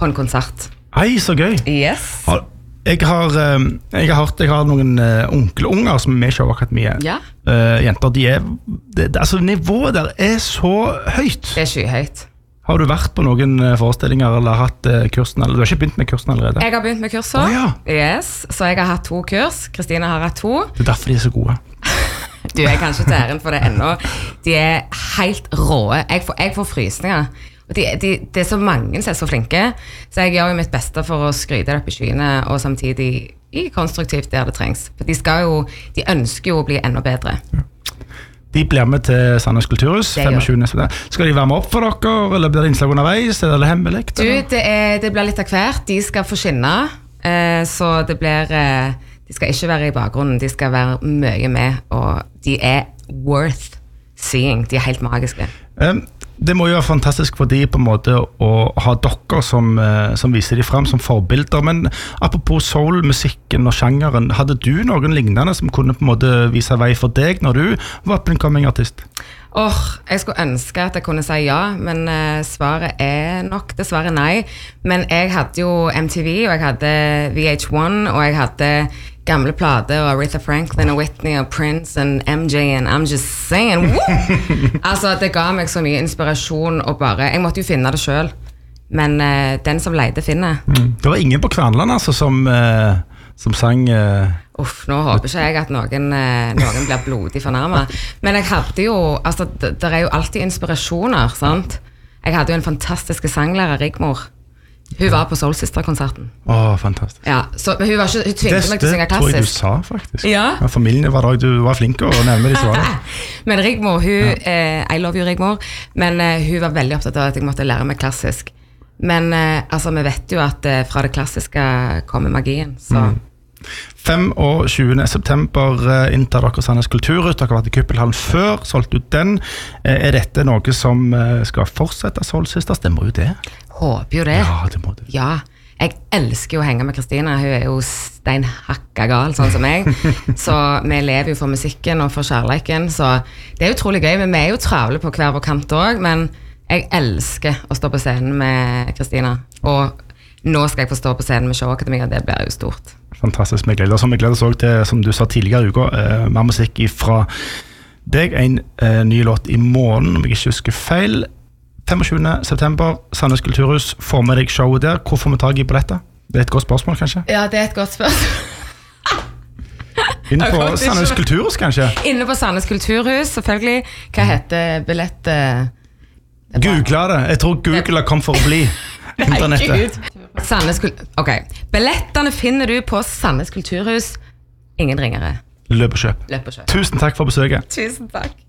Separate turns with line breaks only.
på en konsert.
Ei, så gøy.
Yes.
Jeg har hørt jeg har noen onkelunger som er med i Showakademiet.
Ja.
Jenter, altså nivået der er så høyt.
Det er skyhøyt.
Har du vært på noen forestillinger eller hatt kursen? Eller du har ikke begynt med kursen allerede?
Jeg har begynt med kurser.
Ja.
Yes. Så jeg har hatt 2 kurs. Kristina har hatt 2.
Det er derfor de er så gode.
Du er kanskje til æren for det ennå. De er helt råe. Jeg får frysninger. Det er så mange som er så flinke, så jeg gjør jo mitt beste for å skryte det opp i skyene, og samtidig konstruktivt der det trengs. For de ønsker jo å bli enda bedre.
Ja. De blir med til Sandnes Kulturhus 25. Skal de være med opp for dere, eller blir det innslag underveis, eller hemmelig?
Det blir litt av hvert. De skal få skinne, så det blir... De skal ikke være i bakgrunnen, de skal være mye med, og de er worth seeing. De er helt magiske.
Det må jo være fantastisk for de på en måte å ha dere som viser de frem som forbilder, men apropos soul-musikken og sjangeren, hadde du noen lignende som kunne på en måte vise vei for deg når du var up-and-coming-artist?
Jeg skulle ønske at jeg kunne si ja, men svaret er nok dessverre nei. Men jeg hadde jo MTV, og jeg hadde VH1, og jeg hadde gamle plater og Aretha Franklin og Whitney og Prince og MJ and I'm just saying, woo! Altså, det ga meg så mye inspirasjon, og bare, jeg måtte jo finne det selv, men den som leide finner.
Det var ingen på Kverneland altså som sang
nå håper ikke jeg at noen blir blodig fornærmet, men jeg hadde jo, altså det er jo alltid inspirasjoner, sant? Jeg hadde jo en fantastisk sanglærer, Rigmor. Hun var på Soul Sister-konserten.
Fantastisk.
Ja, så hun tvingte meg til å synge klassisk.
Det tror jeg du sa faktisk.
Ja.
Familien var der, du var flink å nevne de svarene.
Men Rigmor, I love you Rigmor, men hun var veldig opptatt av at jeg måtte lære meg klassisk. Men altså, vi vet jo at fra det klassiske kommer magien, så...
25. september inntar dere Sandnes Kulturhus. Dere har vært i Kuppelhallen før, solgt ut den. Er dette noe som skal fortsette Soul Sisters? Det må jo det.
Håper jo det.
Ja, det må det.
Ja, jeg elsker jo å henge med Kristina. Hun er jo steinhakka gal, sånn som meg. Så vi lever jo for musikken og for kjærleiken, så det er utrolig gøy. Men vi er jo travle på hver vår kant også, men jeg elsker å stå på scenen med Kristina. Og nå skal jeg få stå på scenen med Showakademiet, og det blir jo stort.
Fantastisk, vi gleder oss også til, som du sa tidligere i uka, mer musikk fra deg, en ny låt i morgen, om jeg ikke husker feil. 25. september, Sandnes Kulturhus, får med deg showet der. Hvor får vi tag i billetter? Det er et godt spørsmål, kanskje?
Ja, det er et godt spørsmål.
Inne på Sandnes Kulturhus, kanskje? Inne på
Sandnes Kulturhus, selvfølgelig. Hva heter billett?
Google det. Jeg tror Google kom for å bli internettet. Ok, billettene finner du på Sandnes Kulturhus. Ingen ringere. Løp og kjøp. Tusen takk for besøket.
Tusen takk.